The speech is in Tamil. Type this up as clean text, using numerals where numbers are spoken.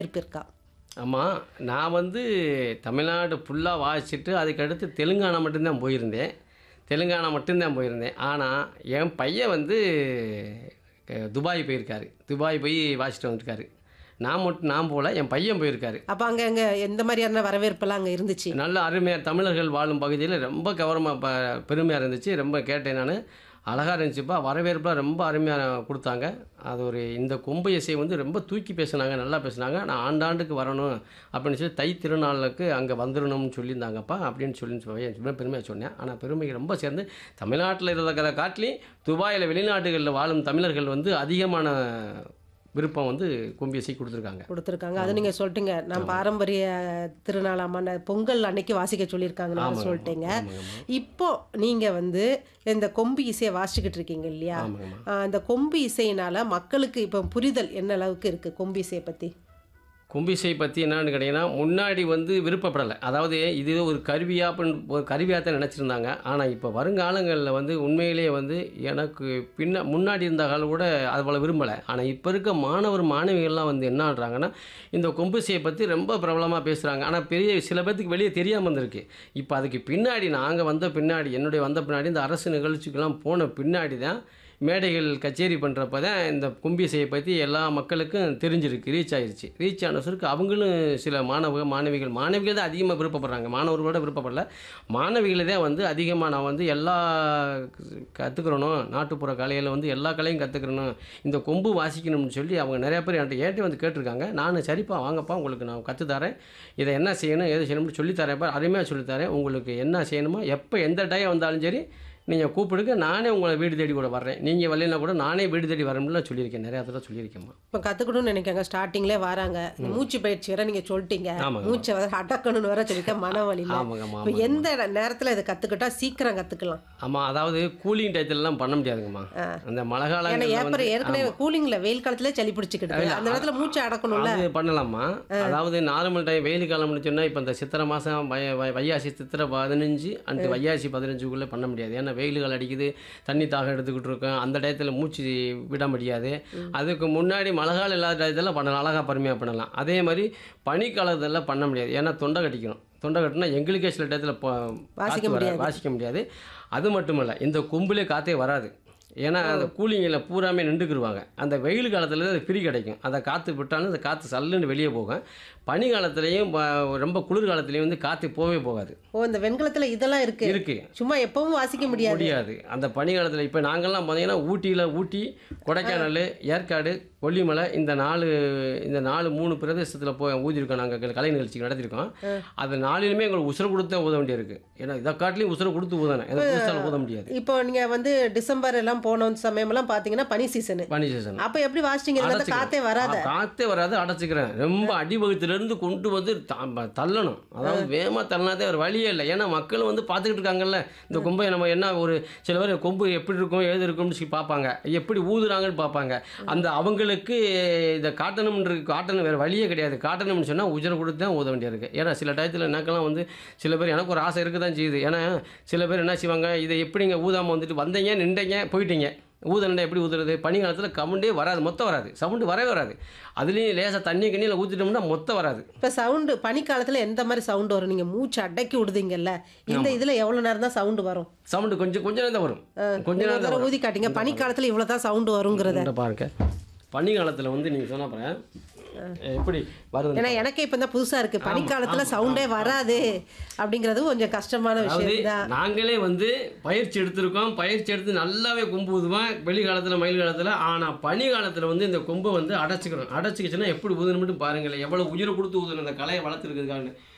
இருக்கா? ஆமாம். நான் வந்து தமிழ்நாடு ஃபுல்லாக வாசிச்சுட்டு அதுக்கடுத்து தெலுங்கானா மட்டும்தான் போயிருந்தேன். தெலுங்கானா மட்டும்தான் போயிருந்தேன். ஆனால் என் பையன் வந்து துபாய் போயிருக்காரு. துபாய் போய் வாசிச்சுட்டு வந்துருக்காரு. நான் போகல, என் பையன் போயிருக்காரு. அப்ப அங்க எந்த மாதிரியான வரவேற்பெல்லாம் அங்க இருந்துச்சு? நல்ல அருமையாக தமிழர்கள் வாழும் பகுதியில் ரொம்ப கௌரவமாக பெருமையாக இருந்துச்சு. ரொம்ப கேட்டேன் நான். அழகாக இருந்துச்சுப்பா. வரவேற்பெலாம் ரொம்ப அருமையாக கொடுத்தாங்க. அது ஒரு இந்த கொம்பு இசை வந்து ரொம்ப தூக்கி பேசுனாங்க, நல்லா பேசுனாங்க. நான் ஆண்டாண்டுக்கு வரணும் அப்படின்னு சொல்லி தை திருநாளுக்கு அங்கே வந்துடணும்னு சொல்லியிருந்தாங்கப்பா அப்படின்னு சொல்லி பெருமையாக சொன்னேன். ஆனால் பெருமைக்கு ரொம்ப சேர்ந்து தமிழ்நாட்டில் இருக்கிறத காட்டிலையும் துபாயில் வெளிநாடுகளில் வாழும் தமிழர்கள் வந்து அதிகமான விருப்பம் வந்து கொம்பு இசை கொடுத்துருக்காங்க. அது நீங்க சொல்லிட்டீங்க. நான் பாரம்பரிய திருநாளாமான பொங்கல் அன்னைக்கு வாசிக்க சொல்லியிருக்காங்கன்னு சொல்லிட்டீங்க. இப்போ நீங்க வந்து இந்த கொம்பு இசையை வாசிச்சுக்கிட்டு இருக்கீங்க இல்லையா? இந்த கொம்பு இசையினால மக்களுக்கு இப்போ புரிதல் என்ன அளவுக்கு இருக்கு கொம்பு இசையை பத்தி? கொம்பு இசை பற்றி என்னன்னு கேட்டிங்கன்னா, முன்னாடி வந்து விருப்பப்படலை. அதாவது இது ஒரு கருவியாக தான் நினச்சிருந்தாங்க. ஆனால் இப்போ வருங்காலங்களில் வந்து உண்மையிலேயே வந்து எனக்கு முன்னாடி இருந்த காலம் கூட அது போல் விரும்பலை. ஆனால் இப்போ இருக்க மாணவிகள்லாம் வந்து என்ன ஆடுறாங்கன்னா, இந்த கொம்பு இசையை பற்றி ரொம்ப பிரபலமாக பேசுகிறாங்க. ஆனால் சில பேர்த்துக்கு வெளியே தெரியாமல் இருந்திருக்கு. இப்போ அதுக்கு பின்னாடி நாங்கள் வந்த பின்னாடி இந்த அரசு நிகழ்ச்சிக்கெல்லாம் போன பின்னாடி தான் மேடைகள் கச்சேரி பண்ணுறப்ப தான் இந்த கொம்பு இசையை பற்றி எல்லா மக்களுக்கும் தெரிஞ்சிருக்கு, ரீச் ஆகிருச்சு. ரீச் ஆன சொல்லுக்கு அவங்களும் சில மாணவிகள் தான் அதிகமாக விருப்பப்படுறாங்க. மாணவர்களோட விருப்பப்படல, மாணவிகளை தான் வந்து அதிகமாக நான் வந்து எல்லா கற்றுக்கிறணும், நாட்டுப்புற கலையில் வந்து எல்லா கலையும் கற்றுக்கிறணும், இந்த கொம்பு வாசிக்கணும்னு சொல்லி அவங்க நிறையா பேர் என்கிட்ட வந்து கேட்டிருக்காங்க. நான் சரிப்பா வாங்கப்பா உங்களுக்கு நான் கற்றுத்தரேன், இதை என்ன செய்யணும் ஏது செய்யணும்னு சொல்லித்தரேன்ப்பா, அருமையாக சொல்லித்தரேன். உங்களுக்கு என்ன செய்யணுமோ எப்போ எந்த டைம் வந்தாலும் சரி நீங்கள் கூப்பிடுங்க, நானே உங்களை வீடு தேடி கூட வர்றேன். நீங்கள் வரலைன்னா கூட நானே வீடு தேடி வரணும்னு சொல்லியிருக்கேன். நிறையா தடவை சொல்லியிருக்கேம்மா. இப்போ கற்றுக்கணும்னு நினைக்காங்க, ஸ்டார்டிங்லேயே வராங்க, மூச்சு பயிற்சி வர நீங்கள் சொல்லிட்டீங்க, மூச்சை அடக்கணும்னு வர சொல்லியிருக்கேன் மனவழியில். இப்போ எந்த நேரத்தில் இதை கற்றுக்கிட்டா சீக்கிரம் கற்றுக்கலாம்? ஆமாம், அதாவது கூலிங் டயத்துலலாம் பண்ண முடியாதுங்கம்மா. அந்த மழை காலம் ஏற்கனவே கூலிங்கில் வெயில் காலத்தில் சளி பிடிச்சிக்கிட்டு அந்த நேரத்தில் மூச்சை அடக்கணும்ல. அது பண்ணலாமா? அதாவது நார்மல் டைம் வெயில் காலம்னு சொன்னால் இப்போ இந்த சித்திரை மாதம் வையாசி சித்திரை 15 அண்டு வையாசி 15க்குள்ளே பண்ண முடியாது. ஏன்னா வெயில்கள் அடிக்குது, தண்ணி தாகம் எடுத்துக்கிட்டு இருக்கோம், அந்த டயத்தில் மூச்சு விட முடியாது. அதுக்கு முன்னாடி மழை காலம் இல்லாத டயத்தில் பண்ணலாம், அழகாக பருமையாக பண்ணலாம். அதே மாதிரி பனிக்காலத்தில் பண்ண முடியாது, ஏன்னா தொண்டை கட்டிக்கணும். தொண்டை கட்டினா எங்களுக்கே சில டயத்தில் வாசிக்க முடியாது. அது மட்டும் இல்லை, இந்த கொம்புலே காற்றே வராது. ஏன்னா அந்த கூலிங்கில் பூராமே நின்றுக்குருவாங்க. அந்த வெயில் காலத்தில் அது ஃப்ரீ கிடைக்கும். அந்த காற்று விட்டாலும் அந்த காற்று சல்லுன்னு வெளியே போகும். பனி காலத்துலேயும் ரொம்ப குளிர் காலத்துலேயும் வந்து காற்று போகாது. இந்த வெண்கலத்தில் இதெல்லாம் இருக்கு. சும்மா எப்பவும் வாசிக்க முடியாது. அந்த பனி காலத்தில் இப்போ நாங்கள்லாம் பார்த்தீங்கன்னா ஊட்டி, கொடைக்கானல், ஏற்காடு, கொல்லிமலை இந்த 3 பிரதேசத்தில் போய் ஊதியிருக்கோம். நாங்கள் கலை நிகழ்ச்சி நடத்தியிருக்கோம். அது 4லுமே எங்களுக்கு உசுரை கொடுத்து தான் ஊத வேண்டியிருக்கு. ஏன்னா இதை காட்டிலையும் உசுரை கொடுத்து ஊதணும், எதை ஊத முடியாது. இப்போ நீங்கள் வந்து டிசம்பர் எல்லாம் போன சமயமெல்லாம் பார்த்தீங்கன்னா பனி சீசன். அப்போ எப்படி வாசிச்சிங்க? காற்றே வராது, அடைச்சிக்கிறேன். ரொம்ப அடிவகத்திலிருந்து கொண்டு வந்து தள்ளணும். அதாவது வேகமாக தள்ளினாதே ஒரு வழியே இல்லை. ஏன்னா மக்கள் வந்து பார்த்துக்கிட்டு இருக்காங்கல்ல இந்த கொம்பை. நம்ம என்ன ஒரு சில பேர் கொம்பு எப்படி இருக்கும் ஏது இருக்கும்னு பார்ப்பாங்க, எப்படி ஊதுறாங்கன்னு பார்ப்பாங்க. அந்த அவங்களுக்கு இதை காட்டணும், வேறு வழியே கிடையாது. காட்டணும்னு சொன்னால் உஜரை கொடுத்து தான் ஊத வேண்டியிருக்கு. ஏன்னா சில டயத்தில் எனக்கெல்லாம் வந்து சில பேர் எனக்கு ஒரு ஆசை இருக்க தான் செய்யுது. ஏன்னா சில பேர் என்ன செய்வாங்க, இதை எப்படிங்க ஊதாமல் வந்துட்டு வந்தீங்க நின்றீங்க போயிட்டீங்க, ஊதண்டை எப்படி ஊதுறது? பனி காலத்தில் கவுண்டே வராது, மொத்தம் வராது, சவுண்டு வரவே வராது. அதுலேயும் லேசாக கண்ணியில் ஊற்றிட்டோம்னா மொத்தம் வராது. இப்போ சவுண்டு பனி காலத்தில் எந்த மாதிரி சவுண்டு வரும்? நீங்கள் மூச்சு அடக்கி விடுதீங்கல்ல, இந்த இதில் எவ்வளோ நேரம் தான் சவுண்டு வரும்? சவுண்டு கொஞ்சம் நேரம் தான் வரும். கொஞ்சம் நேரம் ஊதி காட்டிங்க. பனி காலத்தில் இவ்வளோ தான் சவுண்டு வருங்கிறத பாருங்க. பனி காலத்தில் வந்து நீங்கள் சொன்ன அப்புறம் எப்படி வருது? ஏன்னா எனக்கே இப்போ தான் புதுசாக இருக்குது, பனிக்காலத்தில் சவுண்டே வராது அப்படிங்கிறது கொஞ்சம் கஷ்டமான விஷயம் தான். நாங்களே வந்து பயிற்சி எடுத்து நல்லாவே கொம்பு ஊதுவேன் வெளி காலத்தில், மயில் காலத்தில். ஆனால் பனி காலத்தில் வந்து இந்த கொம்பை வந்து அடைச்சிக்கிச்சுன்னா எப்படி ஊதுன்னு மட்டும் பாருங்களேன். எவ்வளோ உயிரை கொடுத்து ஊதுணும் இந்த கலையை வளர்த்துருக்குதுக்கான்னு.